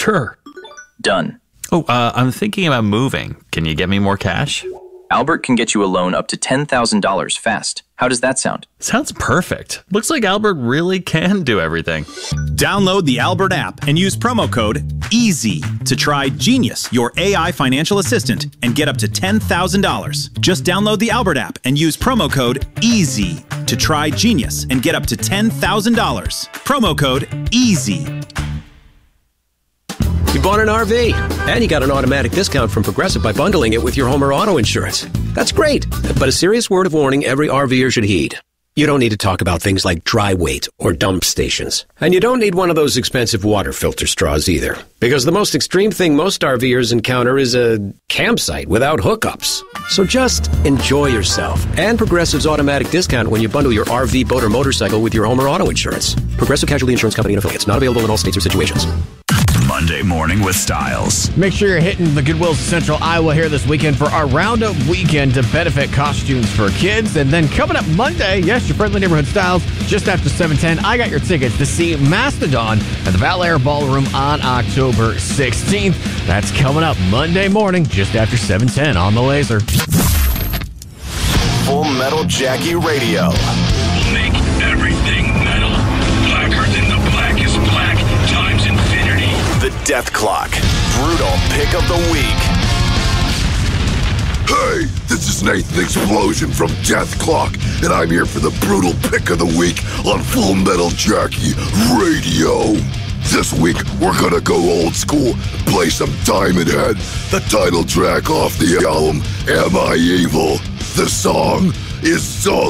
Sure. Done. Oh, I'm thinking about moving. Can you get me more cash? Albert can get you a loan up to $10,000 fast. How does that sound? Sounds perfect. Looks like Albert really can do everything. Download the Albert app and use promo code EASY to try Genius, your AI financial assistant, and get up to $10,000. Just download the Albert app and use promo code EASY to try Genius and get up to $10,000. Promo code EASY. You bought an RV, and you got an automatic discount from Progressive by bundling it with your home or auto insurance. That's great, but a serious word of warning every RVer should heed. You don't need to talk about things like dry weight or dump stations. And you don't need one of those expensive water filter straws either. Because the most extreme thing most RVers encounter is a campsite without hookups. So just enjoy yourself and Progressive's automatic discount when you bundle your RV, boat, or motorcycle with your home or auto insurance. Progressive Casualty Insurance Company and Affiliates. Not available in all states or situations. Monday morning with Styles. Make sure you're hitting the Goodwills of Central Iowa here this weekend for our Roundup weekend to benefit costumes for kids. And then coming up Monday, yes, your friendly neighborhood Styles, just after 7:10, I got your tickets to see Mastodon at the Val Air Ballroom on October 16th. That's coming up Monday morning, just after 7:10 on The Laser. Full Metal Jackie Radio. Make everything metal. Blacker than the black is black times infinity. The Death Clock. Brutal pick of the week. Hey, this is Nathan Explosion from Death Clock, and I'm here for the brutal pick of the week on Full Metal Jackie Radio. This week, we're gonna go old school, play some Diamond Head, the title track off the album, Am I Evil? The song is So